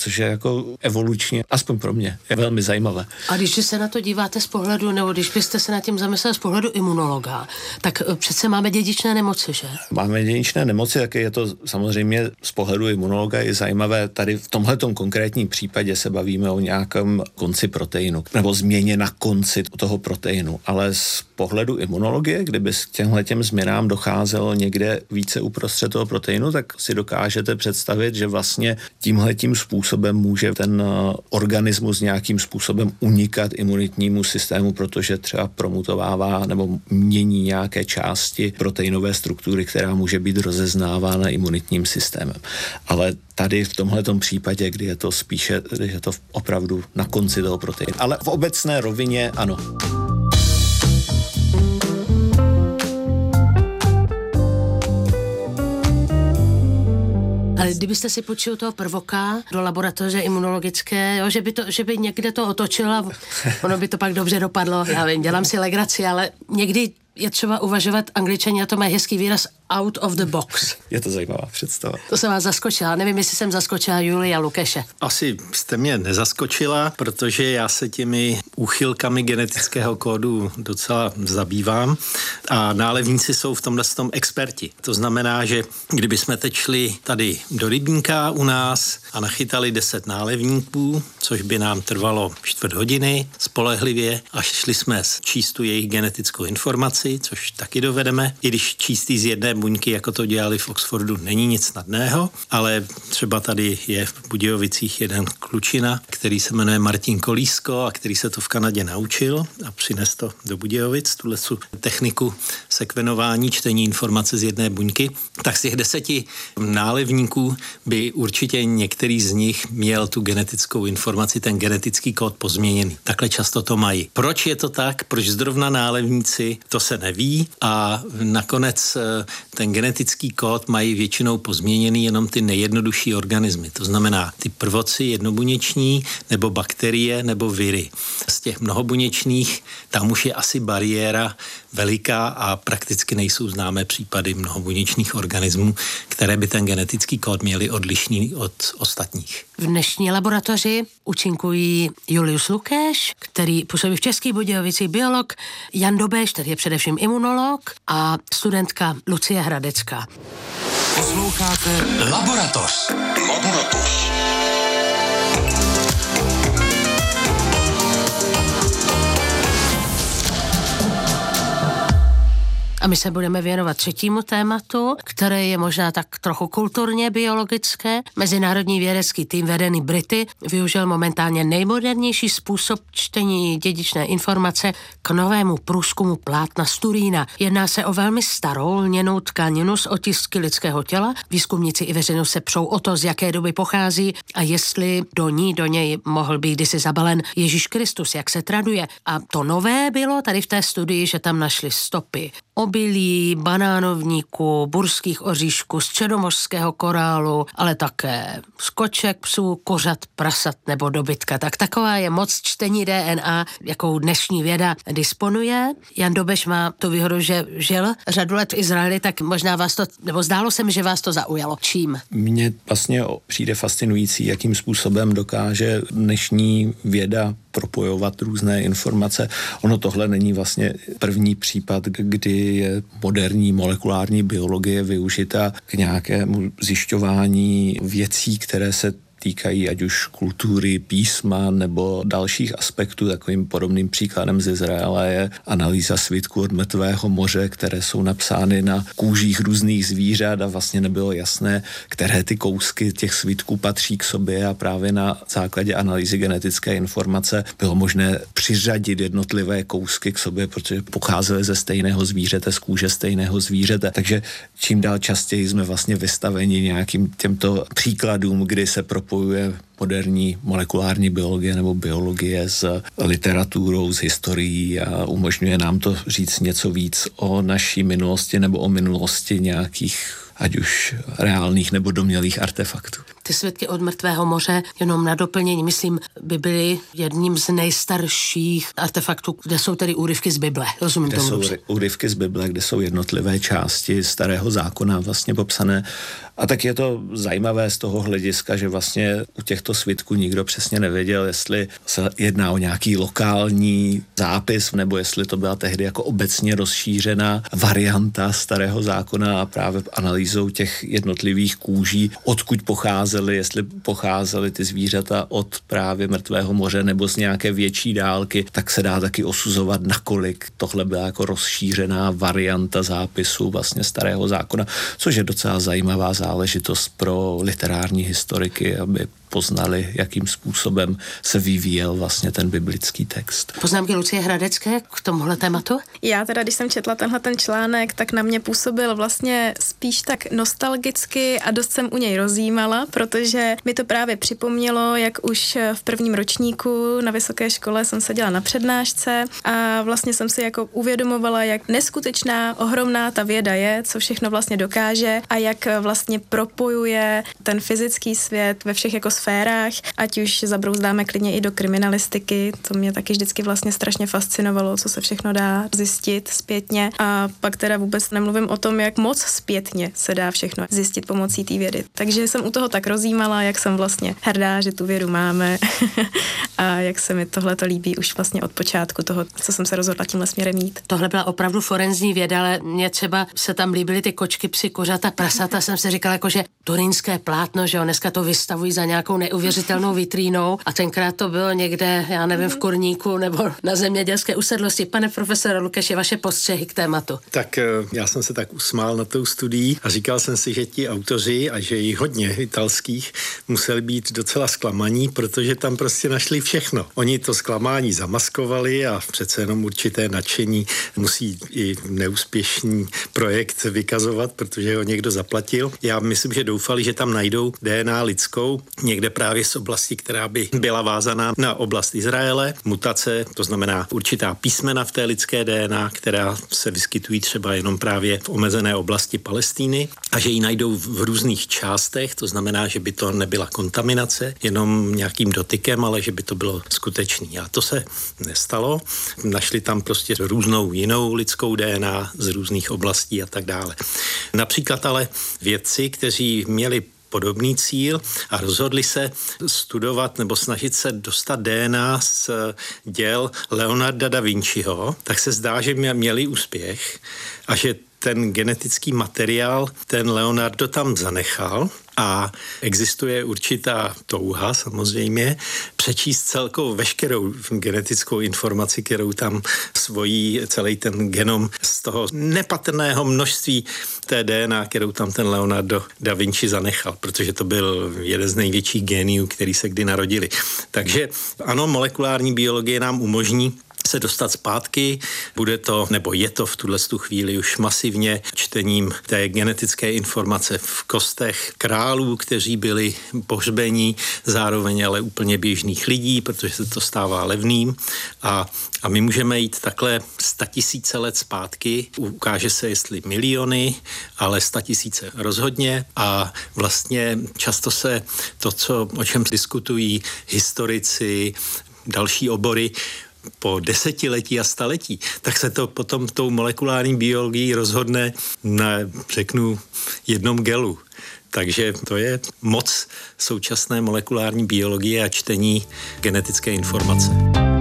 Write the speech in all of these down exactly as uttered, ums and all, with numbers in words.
což je jako evolučně, aspoň pro mě, je velmi zajímavé. A když se na to díváte z pohledu, nebo když byste se nad tím zamysleli z pohledu imunologa, tak přece máme dědičné nemoci, že? Máme dědičné nemoci, tak je to samozřejmě z pohledu imunologa je zajímavé. Tady v tomhletom konkrétním případě se bavíme o nějakém konci proteinu, nebo změně na konci toho proteinu, ale z pohledu imunologie, kdyby s těmhletěm změnám docházelo někde více uprostřed toho proteinu, tak si dokážete představit, že vlastně tímhletím způsobem může ten organismus nějakým způsobem unikat imunitnímu systému, protože třeba promutovává nebo mění nějaké části proteinové struktury, která může být rozeznávána imunitním systémem. Ale tady v tomhletom případě, kdy je to spíše, kdy je to opravdu na konci toho proteinu. Ale v obecné rovině ano. Ale kdybyste si počul toho prvoka do laboratoře imunologické, jo, že, by to, že by někde to otočila, ono by to pak dobře dopadlo, já vím, dělám si legraci, ale někdy je třeba uvažovat, Angličani, a to mají hezký výraz out of the box. Je to zajímavá představa. To jsem vás zaskočila, nevím, jestli jsem zaskočila Julii a Lukeše. Asi jste mě nezaskočila, protože já se těmi úchylkami genetického kódu docela zabývám a nálevníci jsou v tomhle tom experti. To znamená, že kdyby jsme teď šli tady do rybníka u nás a nachytali deset nálevníků, což by nám trvalo čtvrt hodiny spolehlivě a šli jsme číst tu jejich genetickou informaci, což taky dovedeme, i když číst z jedné buňky, jako to dělali v Oxfordu, není nic snadného, ale třeba tady je v Budějovicích jeden klučina, který se jmenuje Martin Kolísko a který se to v Kanadě naučil a přines to do Budějovic, tuhle techniku sekvenování, čtení informace z jedné buňky, tak z těch deseti nálevníků by určitě některý z nich měl tu genetickou informaci, ten genetický kód pozměněný. Takhle často to mají. Proč je to tak? Proč zrovna nálevníci? To se neví a nakonec ten genetický kód mají většinou pozměněný jenom ty nejjednodušší organismy. To znamená ty prvoci jednobuněční nebo bakterie nebo viry. Z těch mnohobuněčných tam už je asi bariéra veliká a prakticky nejsou známé případy mnohobuněčných organismů, které by ten genetický kód měly odlišný od ostatních. V dnešní laboratoři účinkují Julius Lukeš, který působí v Českých Budějovicích, biolog, Jan Dobeš, který je především imunolog, a studentka Lucie Hradecká. Posloucháte Laboratoř. Laboratoř. A my se budeme věnovat třetímu tématu, které je možná tak trochu kulturně biologické. Mezinárodní vědecký tým vedený Brity využil momentálně nejmodernější způsob čtení dědičné informace k novému průzkumu plátna z Turína. Jedná se o velmi starou lněnou tkaninu z otisky lidského těla. Výzkumníci i veřejnost se přou o to, z jaké doby pochází a jestli do ní, do něj mohl být kdysi zabalen Ježíš Kristus, jak se traduje. A to nové bylo tady v té studii, že tam našli stopy obilí, banánovníků, burských oříšků, středomořského korálu, ale také z koček, psů, kořat, prasat nebo dobytka. Tak taková je moc čtení D N A, jakou dnešní věda disponuje. Jan Dobeš má tu výhodu, že žil řadu let v Izraeli, tak možná vás to, nebo zdálo se mi, že vás to zaujalo. Čím? Mně vlastně přijde fascinující, jakým způsobem dokáže dnešní věda propojovat různé informace. Ono tohle není vlastně první případ, kdy je moderní molekulární biologie využita k nějakému zjišťování věcí, které se týkají ať už kultury, písma nebo dalších aspektů. Takovým podobným příkladem z Izraele je analýza svitků od mrtvého moře, které jsou napsány na kůžích různých zvířat a vlastně nebylo jasné, které ty kousky těch svitků patří k sobě a právě na základě analýzy genetické informace bylo možné přiřadit jednotlivé kousky k sobě, protože pocházely ze stejného zvířete, z kůže stejného zvířete. Takže čím dál častěji jsme vlastně vystaveni nějakým těmto příkladům, kdy se propojuje moderní molekulární biologie nebo biologie s literaturou, s historií a umožňuje nám to říct něco víc o naší minulosti nebo o minulosti nějakých ať už reálných nebo domnělých artefaktů. Ty svědky od mrtvého moře, jenom na doplnění, myslím, by byly jedním z nejstarších artefaktů, kde jsou tedy úryvky z Bible. Rozumím kde tomu jsou dobře. úryvky z Bible, kde jsou jednotlivé části Starého zákona vlastně popsané. A tak je to zajímavé z toho hlediska, že vlastně u těchto svědků nikdo přesně nevěděl, jestli se jedná o nějaký lokální zápis, nebo jestli to byla tehdy jako obecně rozšířená varianta Starého zákona a právě analýzou těch jednotlivých kůží, odkud pocházely, jestli pocházely ty zvířata od právě mrtvého moře nebo z nějaké větší dálky, tak se dá taky osuzovat, nakolik tohle byla jako rozšířená varianta zápisu vlastně Starého zákona, což je docela zajímavá záležitost pro literární historiky, aby poznali, jakým způsobem se vyvíjel vlastně ten biblický text. Poznámky Lucie Hradecké k tomuhle tématu? Já teda, když jsem četla tenhle ten článek, tak na mě působil vlastně spíš tak nostalgicky a dost jsem u něj rozjímala, protože mi to právě připomnělo, jak už v prvním ročníku na vysoké škole jsem seděla na přednášce a vlastně jsem si jako uvědomovala, jak neskutečná, ohromná ta věda je, co všechno vlastně dokáže a jak vlastně propojuje ten fyzický svět ve všech jako sférách, ať už zabrouzdáme klidně i do kriminalistiky, to mě taky vždycky vlastně strašně fascinovalo, co se všechno dá zjistit zpětně a pak teda vůbec nemluvím o tom, jak moc zpětně se dá všechno zjistit pomocí té vědy. Takže jsem u toho tak rozjímala, jak jsem vlastně hrdá, že tu vědu máme a jak se mi tohleto líbí už vlastně od počátku toho, co jsem se rozhodla tímhle směrem jít. Tohle byla opravdu forenzní věda, ale mně třeba se tam líbily ty kočky, psy, kořata, prasata, jsem si říkala, jako, že turínské plátno, že jo, dneska to vystavují za nějakou neuvěřitelnou vitrínou a tenkrát to bylo někde, já nevím, v kurníku nebo na zemědělské usedlosti. Pane profesore Lukeši, vaše postřehy k tématu. Tak já jsem se tak usmál na tou studií a říkal jsem si, že ti autoři a že jich hodně italských museli být docela zklamaní, protože tam prostě našli všechno. Oni to zklamání zamaskovali a přece jenom určité nadšení musí i neúspěšný projekt vykazovat, protože ho někdo zaplatil. Já myslím, že doufali, že tam najdou D N A lidskou, někde právě z oblasti, která by byla vázaná na oblast Izraele. Mutace, to znamená určitá písmena v té lidské D N A, která se vyskytují třeba jenom právě v omezené oblasti Palestíny a že ji najdou v různých částech, to znamená, že by to nebyla kontaminace, jenom nějakým dotykem, ale že by to bylo skutečný. A to se nestalo. Našli tam prostě různou jinou lidskou D N A z různých oblastí a tak dále. Například ale vědci, kteří měli podobný cíl a rozhodli se studovat nebo snažit se dostat D N A z děl Leonarda da Vinciho, tak se zdá, že měli úspěch a že ten genetický materiál ten Leonardo tam zanechal a existuje určitá touha samozřejmě přečíst celkou veškerou genetickou informaci, kterou tam svojí celý ten genom z toho nepatrného množství té D N A, kterou tam ten Leonardo da Vinci zanechal, protože to byl jeden z největších géniů, který se kdy narodili. Takže ano, molekulární biologie nám umožní se dostat zpátky. Bude to, nebo je to v tuhle chvíli už masivně čtením té genetické informace v kostech králů, kteří byli pohřbení, zároveň ale úplně běžných lidí, protože se to stává levným. A, a my můžeme jít takhle statisíce let zpátky. Ukáže se, jestli miliony, ale statisíce rozhodně. A vlastně často se to, co, o čem diskutují historici, další obory, po desetiletí a staletí, tak se to potom tou molekulární biologií rozhodne na, řeknu, jednom gelu. Takže to je moc současné molekulární biologie a čtení genetické informace.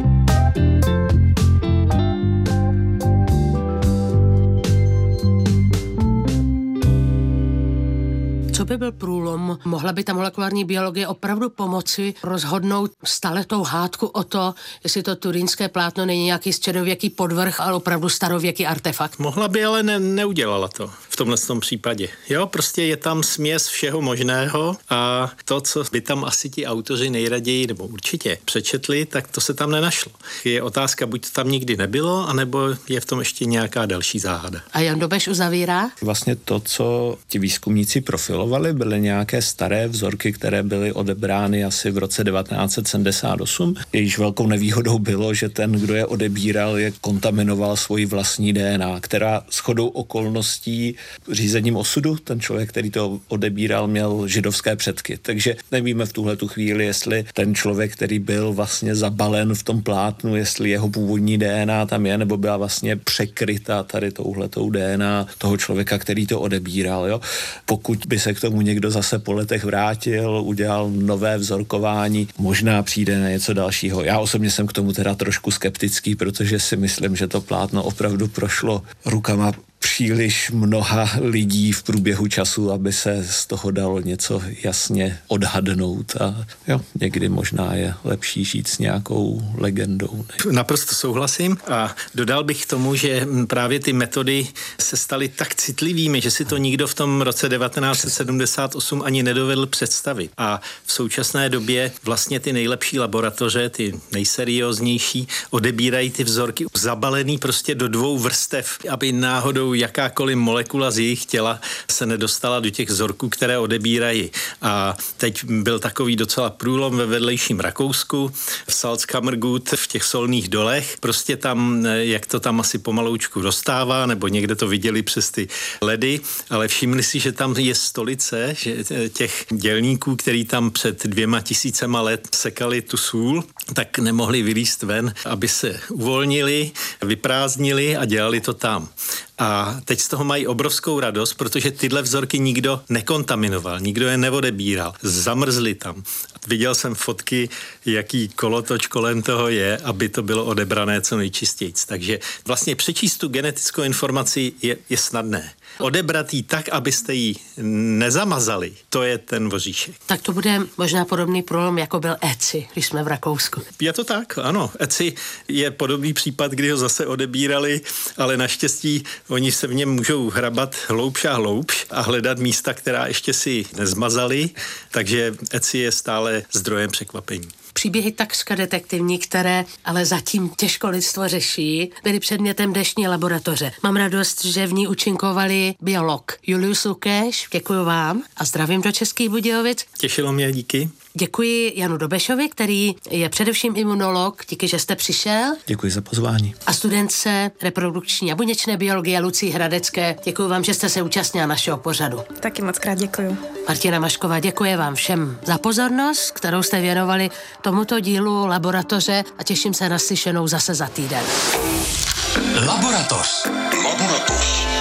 Co by byl průlom? Mohla by ta molekulární biologie opravdu pomoci rozhodnout staletou hádku o to, jestli to turínské plátno není nějaký středověký podvrh, ale opravdu starověký artefakt? Mohla by, ale ne, neudělala to v tomhle tom případě. Jo, prostě je tam směs všeho možného a to, co by tam asi ti autoři nejraději, nebo určitě přečetli, tak to se tam nenašlo. Je otázka, buď to tam nikdy nebylo, anebo je v tom ještě nějaká další záhada. A Jan Dobeš uzavírá? Vlastně to, co ti výzkumníci profilovali, byly nějaké nějaké staré vzorky, které byly odebrány asi v roce devatenáct set sedmdesát osm. Jejíž velkou nevýhodou bylo, že ten, kdo je odebíral, je kontaminoval svoji vlastní D N A, která shodou okolností řízením osudu, ten člověk, který to odebíral, měl židovské předky. Takže nevíme v tuhle tu chvíli, jestli ten člověk, který byl vlastně zabalen v tom plátnu, jestli jeho původní D N A tam je, nebo byla vlastně překryta tady touhletou D N A toho člověka, který to odebíral. Jo? Pokud by se k tomu někdo zase po letech vrátil, udělal nové vzorkování, možná přijde na něco dalšího. Já osobně jsem k tomu teda trošku skeptický, protože si myslím, že to plátno opravdu prošlo rukama příliš mnoha lidí v průběhu času, aby se z toho dalo něco jasně odhadnout a jo, někdy možná je lepší žít s nějakou legendou. Ne? Naprosto souhlasím a dodal bych k tomu, že právě ty metody se staly tak citlivými, že si to nikdo v tom roce devatenáct set sedmdesát osm ani nedovedl představit. A v současné době vlastně ty nejlepší laboratoře, ty nejserióznější, odebírají ty vzorky zabalený prostě do dvou vrstev, aby náhodou jakákoliv molekula z jejich těla se nedostala do těch vzorků, které odebírají. A teď byl takový docela průlom ve vedlejším Rakousku, v Salzkammergut, v těch solných dolech. Prostě tam, jak to tam asi pomaloučku dostává, nebo někde to viděli přes ty ledy, ale všimli si, že tam je stolice že těch dělníků, který tam před dvěma tisícema let sekali tu sůl, tak nemohli vylízt ven, aby se uvolnili, vyprázdnili a dělali to tam. A teď z toho mají obrovskou radost, protože tyhle vzorky nikdo nekontaminoval, nikdo je neodebíral, zamrzli tam. Viděl jsem fotky, jaký kolotoč kolem toho je, aby to bylo odebrané co nejčistějc. Takže vlastně přečíst tu genetickou informaci je, je snadné. Odebrat ji tak, abyste ji nezamazali, to je ten voříšek. Tak to bude možná podobný průlom, jako byl Eci, když jsme v Rakousku. Je to tak, ano. Eci je podobný případ, kdy ho zase odebírali, ale naštěstí oni se v něm můžou hrabat hloubš a hloubš a hledat místa, která ještě si nezmazali, takže Eci je stále zdrojem překvapení. Příběhy takřka detektivní, které ale zatím těžko lidstvo řeší, byly předmětem dnešní laboratoře. Mám radost, že v ní účinkovali biolog Julius Lukáš, děkuji vám a zdravím do Českých Budějovic. Těšilo mě, díky. Děkuji Janu Dobešovi, který je především imunolog, díky, že jste přišel. Děkuji za pozvání. A studentce reprodukční a buněčné biologie Lucii Hradecké, děkuji vám, že jste se účastnila našeho pořadu. Taky moc krát děkuju. Martina Mašková, děkuji vám všem za pozornost, kterou jste věnovali tomuto dílu laboratoře a těším se na slyšenou zase za týden. Laboratoř. Laboratoř.